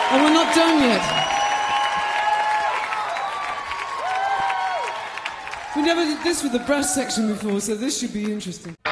And we're not done yet. We never did this with the brass section before, so this should be interesting.